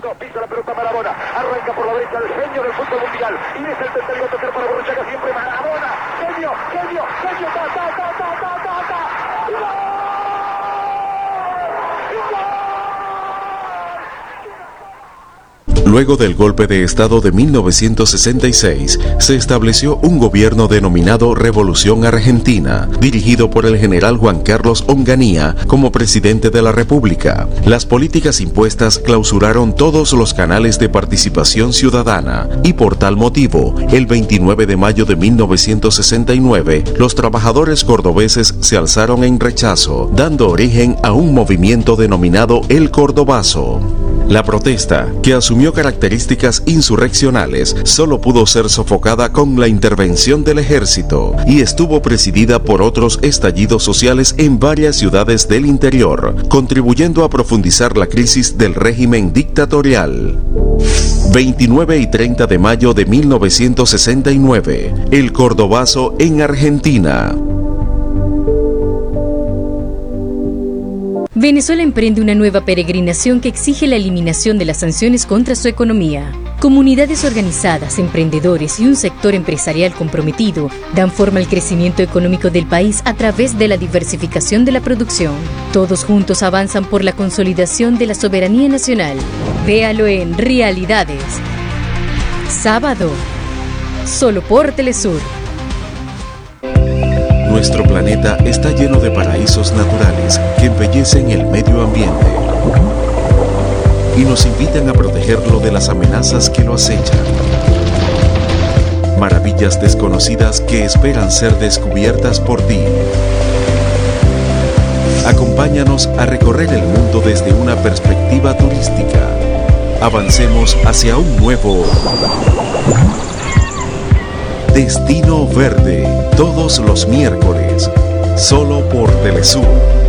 2, pisa la pelota Maradona, arranca por la derecha el genio del fútbol mundial, y es el tercero a tocar para Borruchaga, siempre Maradona, genio, ¡gol! Luego del golpe de Estado de 1966, se estableció un gobierno denominado Revolución Argentina, dirigido por el general Juan Carlos Onganía como presidente de la República. Las políticas impuestas clausuraron todos los canales de participación ciudadana y por tal motivo, el 29 de mayo de 1969, los trabajadores cordobeses se alzaron en rechazo, dando origen a un movimiento denominado El Cordobazo. La protesta, que asumió características insurreccionales, solo pudo ser sofocada con la intervención del ejército y estuvo presidida por otros estallidos sociales en varias ciudades del interior, contribuyendo a profundizar la crisis del régimen dictatorial. 29 y 30 de mayo de 1969, el Cordobazo en Argentina. Venezuela emprende una nueva peregrinación que exige la eliminación de las sanciones contra su economía. Comunidades organizadas, emprendedores y un sector empresarial comprometido dan forma al crecimiento económico del país a través de la diversificación de la producción. Todos juntos avanzan por la consolidación de la soberanía nacional. Véalo en Realidades. Sábado, solo por Telesur. Nuestro planeta está lleno de paraísos naturales que embellecen el medio ambiente y nos invitan a protegerlo de las amenazas que lo acechan. Maravillas desconocidas que esperan ser descubiertas por ti. Acompáñanos a recorrer el mundo desde una perspectiva turística. Avancemos hacia un nuevo Destino Verde, todos los miércoles, solo por Telesur.